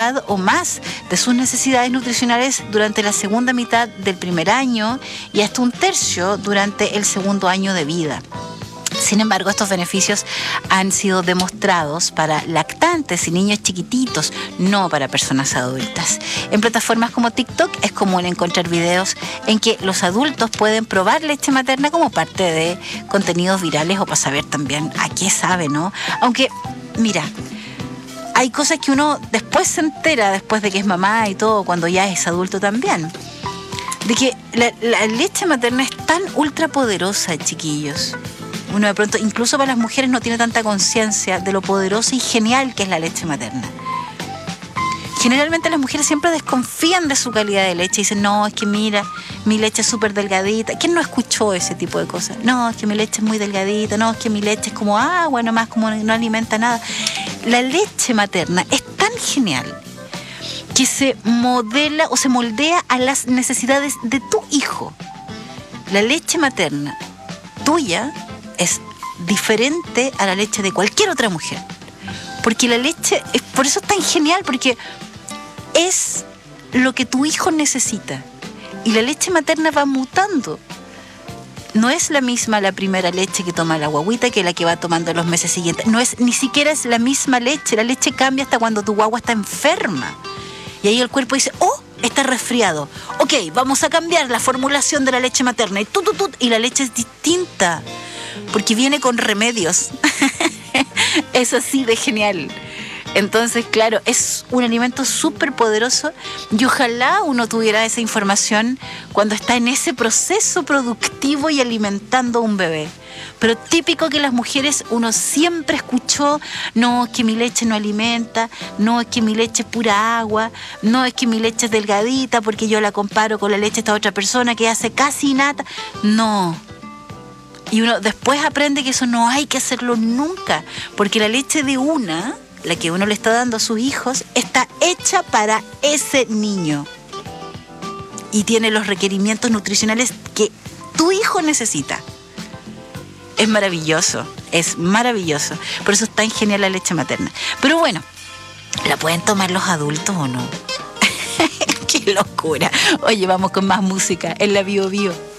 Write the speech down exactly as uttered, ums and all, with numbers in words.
mitad o más de sus necesidades nutricionales durante la segunda mitad del primer año y hasta un tercio durante el segundo año de vida. Sin embargo, estos beneficios han sido demostrados para lactantes y niños chiquititos, no para personas adultas. En plataformas como TikTok es común encontrar videos en que los adultos pueden probar leche materna como parte de contenidos virales o para saber también a qué sabe, ¿no? Aunque, mira, hay cosas que uno después se entera, después de que es mamá y todo, cuando ya es adulto también, de que la, la leche materna es tan ultrapoderosa, chiquillos. Uno de pronto, incluso para las mujeres, no tiene tanta conciencia de lo poderosa y genial que es la leche materna. Generalmente las mujeres siempre desconfían de su calidad de leche y dicen, no, es que mira, mi leche es súper delgadita. ¿Quién no escuchó ese tipo de cosas? No, es que mi leche es muy delgadita, no, es que mi leche es como agua nomás, como no alimenta nada. La leche materna es tan genial que se modela o se moldea a las necesidades de tu hijo. La leche materna tuya es diferente a la leche de cualquier otra mujer. Porque la leche, es, por eso es tan genial, porque es lo que tu hijo necesita. Y la leche materna va mutando. No es la misma la primera leche que toma la guaguita que la que va tomando los meses siguientes. No es, ni siquiera es la misma leche. La leche cambia hasta cuando tu guagua está enferma. Y ahí el cuerpo dice, oh, está resfriado. Ok, vamos a cambiar la formulación de la leche materna. Y, tut, tut, tut, y la leche es distinta. Porque viene con remedios. Es así de genial. Entonces, claro, es un alimento súper poderoso y ojalá uno tuviera esa información cuando está en ese proceso productivo y alimentando a un bebé. Pero típico que las mujeres, uno siempre escuchó, no, es que mi leche no alimenta, no, es que mi leche es pura agua, no, es que mi leche es delgadita porque yo la comparo con la leche de esta otra persona que hace casi nada. No. Y uno después aprende que eso no hay que hacerlo nunca, porque la leche de una, la que uno le está dando a sus hijos, está hecha para ese niño y tiene los requerimientos nutricionales que tu hijo necesita. Es maravilloso, es maravilloso. Por eso es tan genial la leche materna. Pero bueno, ¿la pueden tomar los adultos o no? ¡Qué locura! Oye, vamos con más música en la Bio Bio.